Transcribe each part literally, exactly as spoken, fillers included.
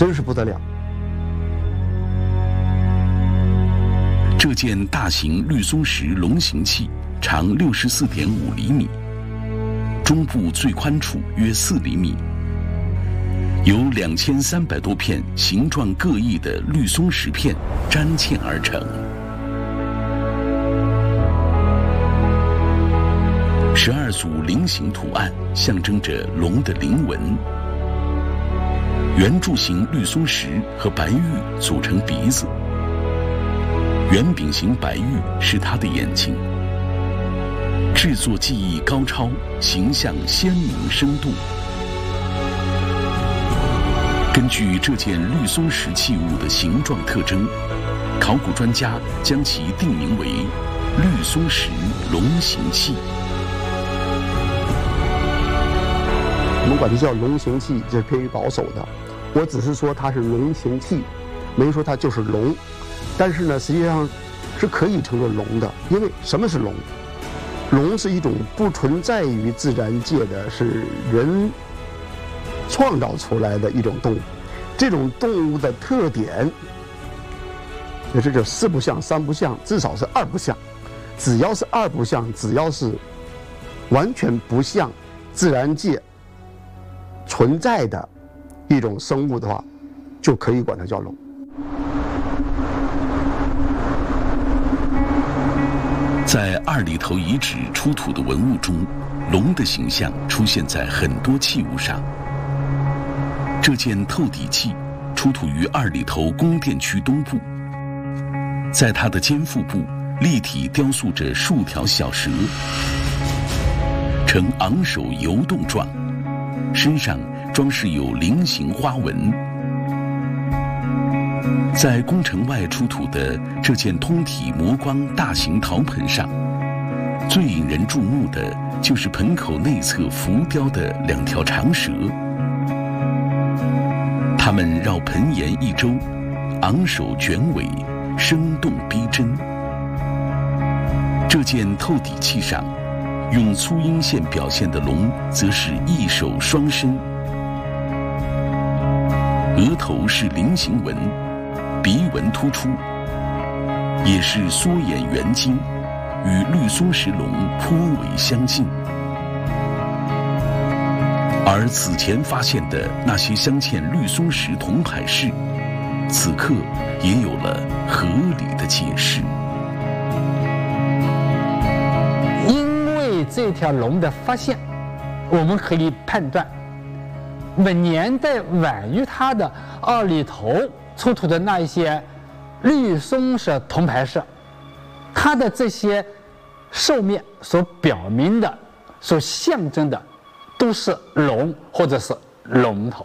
真是不得了。 这件大型绿松石龙形器长六十四点五厘米，中部最宽处约四厘米，由两千三百多片形状各异的绿松石片粘嵌而成。十二组菱形图案象征着龙的灵纹。圆柱形绿松石和白玉组成鼻子，圆饼形白玉是它的眼睛。制作技艺高超，形象鲜明生动。根据这件绿松石器物的形状特征，考古专家将其定名为绿松石龙形器。 我们管它叫龙形器，这是偏于保守的。我只是说它是龙形器，没说它就是龙。但是呢，实际上是可以称作龙的，因为什么是龙？龙是一种不存在于自然界的，是人创造出来的一种动物。这种动物的特点，也是这四不像、三不像，至少是二不像。只要是二不像，只要是完全不像自然界存在的一种生物的话，就可以管它叫龙。 在二里头遗址出土的文物中，龙的形象出现在很多器物上。这件透底器出土于二里头宫殿区东部，在它的肩腹部立体雕塑着数条小蛇，呈昂首游动状，身上装饰有菱形花纹。在宫城外出土的这件通体磨光大型陶盆上，最引人注目的就是盆口内侧浮雕的两条长蛇，它们绕盆沿一周，昂首卷尾，生动逼真。这件透底器上，用粗阴线表现的龙则是一手双身，额头是菱形纹，鼻纹突出，也是缩眼圆睛，与绿松石龙颇为相近。而此前发现的那些镶嵌绿松石铜牌饰，此刻也有了合理的解释。 因为这条龙的发现，我们可以判断，本年代晚于它的二里头出土的那一些绿松石铜牌饰，它的这些兽面所表明的、所象征的，都是龙或者是龙头。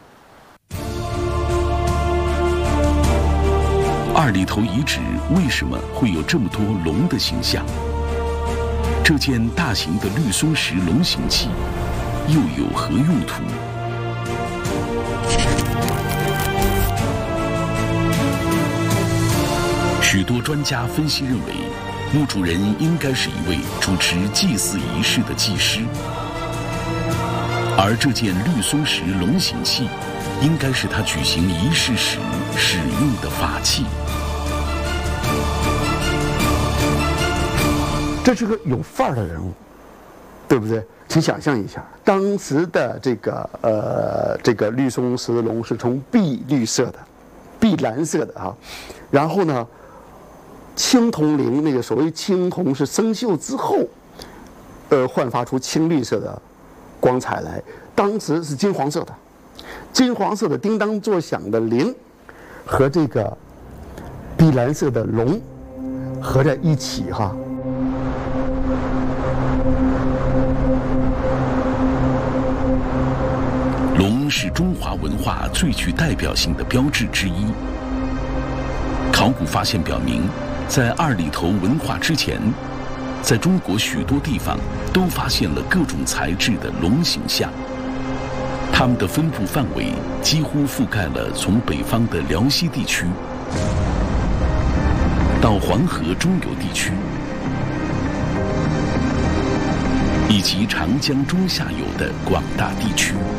二里头遗址为什么会有这么多龙的形象？这件大型的绿松石龙形器又有何用途？许多专家分析认为，墓主人应该是一位主持祭祀仪式的祭师，而这件绿松石龙形器应该是他举行仪式时使用的法器。 这是个有范儿的人物，对不对？请想象一下，当时的这个呃这个绿松石龙是从碧绿色的、碧蓝色的啊，然后呢，青铜铃那个所谓青铜是生锈之后，呃焕发出青绿色的光彩来。当时是金黄色的，金黄色的叮当作响的铃和这个碧蓝色的龙合在一起哈。 龙是中华文化最具代表性的标志之一。考古发现表明，在二里头文化之前，在中国许多地方都发现了各种材质的龙形象，它们的分布范围几乎覆盖了从北方的辽西地区到黄河中游地区，以及长江中下游的广大地区。